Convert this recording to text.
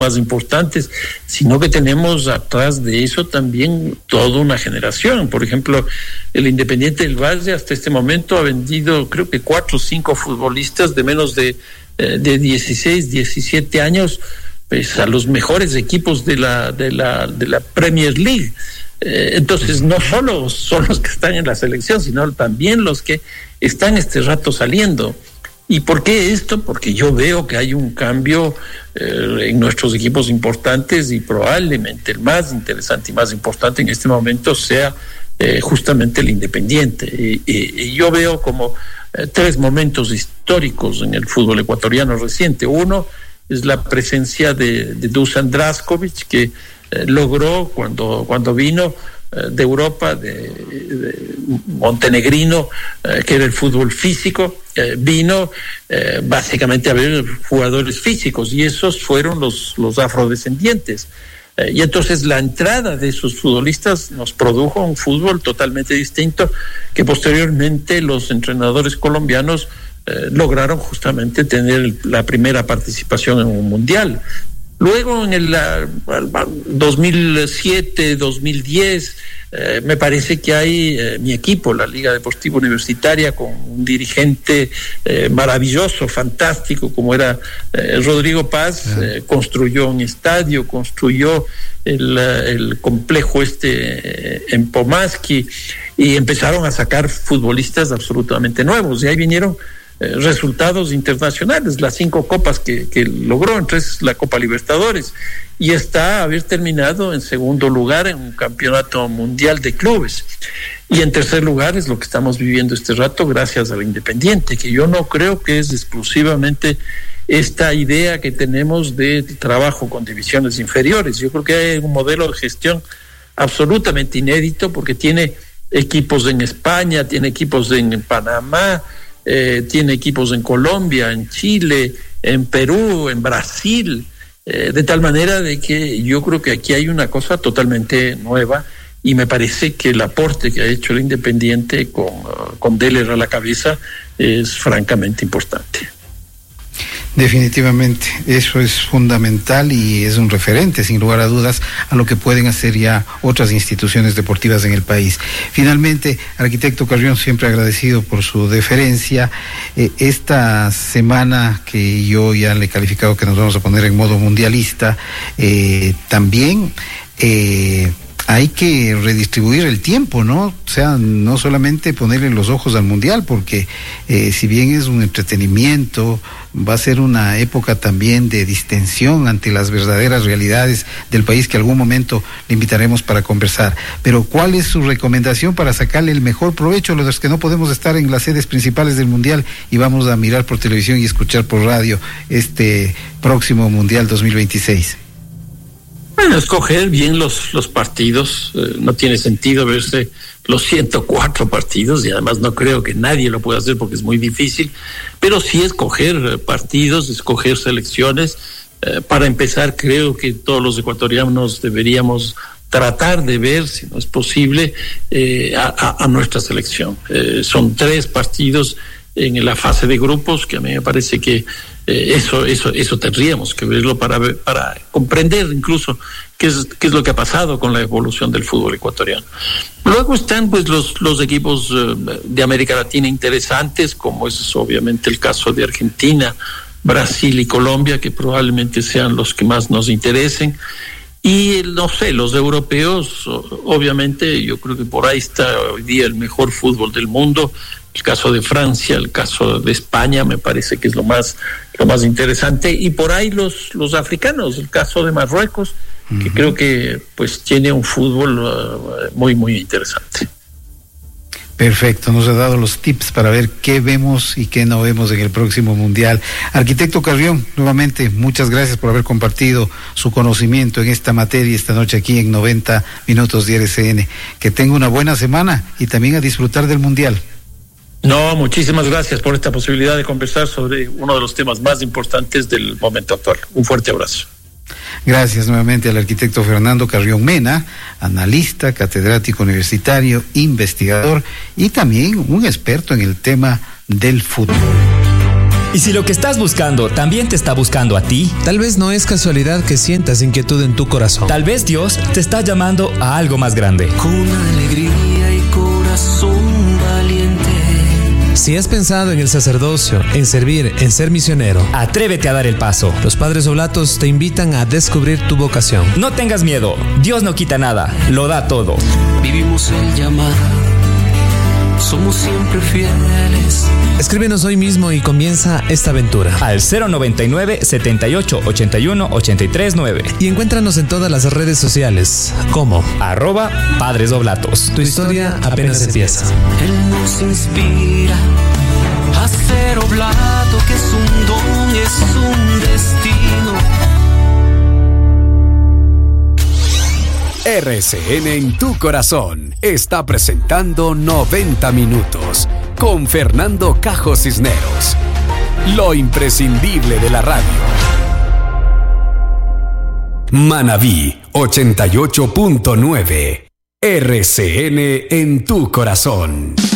más importantes, sino que tenemos atrás de eso también toda una generación. Por ejemplo, el Independiente del Valle hasta este momento ha vendido creo que 4 o 5 futbolistas de menos de 16, 17 años, pues a los mejores equipos de la Premier League. Entonces no solo son los que están en la selección, sino también los que están este rato saliendo. ¿Y por qué esto? Porque yo veo que hay un cambio en nuestros equipos importantes y probablemente el más interesante y más importante en este momento sea justamente el Independiente. Y yo veo como 3 momentos históricos en el fútbol ecuatoriano reciente. Uno es la presencia de Dusan Drašković, que logró cuando vino de Europa, de montenegrino, que era el fútbol físico, vino básicamente a ver jugadores físicos, y esos fueron los afrodescendientes. Y entonces la entrada de esos futbolistas nos produjo un fútbol totalmente distinto, que posteriormente los entrenadores colombianos lograron justamente tener la primera participación en un mundial. Luego en el 2007, 2010, me parece que hay mi equipo, la Liga Deportiva Universitaria, con un dirigente maravilloso, fantástico, como era Rodrigo Paz, construyó un estadio, construyó el complejo en Pomaski, y empezaron a sacar futbolistas absolutamente nuevos, y ahí vinieron resultados internacionales, las 5 copas que logró, entre esas la Copa Libertadores, y está haber terminado en segundo lugar en un campeonato mundial de clubes, y en tercer lugar es lo que estamos viviendo este rato gracias al Independiente, que yo no creo que es exclusivamente esta idea que tenemos de trabajo con divisiones inferiores. Yo creo que hay un modelo de gestión absolutamente inédito, porque tiene equipos en España, tiene equipos en Panamá, tiene equipos en Colombia, en Chile, en Perú, en Brasil, de tal manera de que yo creo que aquí hay una cosa totalmente nueva, y me parece que el aporte que ha hecho el Independiente con Deller a la cabeza es francamente importante. Definitivamente, eso es fundamental y es un referente, sin lugar a dudas, a lo que pueden hacer ya otras instituciones deportivas en el país. Finalmente, arquitecto Carrión, siempre agradecido por su deferencia. Esta semana que yo ya le he calificado que nos vamos a poner en modo mundialista, también hay que redistribuir el tiempo, ¿no? O sea, no solamente ponerle los ojos al mundial, porque si bien es un entretenimiento, va a ser una época también de distensión ante las verdaderas realidades del país, que algún momento le invitaremos para conversar. Pero ¿cuál es su recomendación para sacarle el mejor provecho a los que no podemos estar en las sedes principales del mundial y vamos a mirar por televisión y escuchar por radio este próximo mundial 2026? Bueno, escoger bien los partidos. No tiene sentido verse los 104 partidos, y además no creo que nadie lo pueda hacer porque es muy difícil, pero sí escoger partidos, escoger selecciones. Para empezar, creo que todos los ecuatorianos deberíamos tratar de ver, si no es posible, a nuestra selección. Son 3 partidos en la fase de grupos, que a mí me parece que eso tendríamos que verlo para comprender incluso qué es lo que ha pasado con la evolución del fútbol ecuatoriano. Luego están pues los equipos de América Latina interesantes, como es obviamente el caso de Argentina, Brasil y Colombia, que probablemente sean los que más nos interesen. Y no sé, los europeos, obviamente, yo creo que por ahí está hoy día el mejor fútbol del mundo. El caso de Francia, el caso de España, me parece que es lo más interesante. Y por ahí los africanos, el caso de Marruecos, que creo que pues tiene un fútbol muy, muy interesante. Perfecto, nos ha dado los tips para ver qué vemos y qué no vemos en el próximo mundial. Arquitecto Carrión, nuevamente, muchas gracias por haber compartido su conocimiento en esta materia esta noche aquí en 90 Minutos de RCN. Que tenga una buena semana y también a disfrutar del mundial. No, muchísimas gracias por esta posibilidad de conversar sobre uno de los temas más importantes del momento actual. Un fuerte abrazo. Gracias nuevamente al arquitecto Fernando Carrión Mena, analista, catedrático universitario, investigador y también un experto en el tema del fútbol. Y si lo que estás buscando también te está buscando a ti, tal vez no es casualidad que sientas inquietud en tu corazón. Tal vez Dios te está llamando a algo más grande. Con alegría y corazón valiente. Si has pensado en el sacerdocio, en servir, en ser misionero, atrévete a dar el paso. Los Padres Oblatos te invitan a descubrir tu vocación. No tengas miedo, Dios no quita nada, lo da todo. Vivimos el llamado, somos siempre fieles. Escríbenos hoy mismo y comienza esta aventura. Al 099 78 81 83 9. Y encuéntranos en todas las redes sociales como @Padres Oblatos. Tu historia apenas empieza. Él nos inspira a ser oblato, que es un don, es un destino. RCN en tu corazón está presentando 90 minutos con Fernando Cajo Cisneros. Lo imprescindible de la radio. Manabí 88.9. RCN en tu corazón.